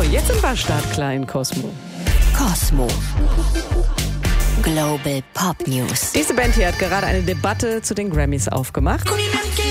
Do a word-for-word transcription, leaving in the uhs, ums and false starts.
Jetzt im Bastard Klein, Cosmo. Cosmo. Global Pop News. Diese Band hier hat gerade eine Debatte zu den Grammys aufgemacht.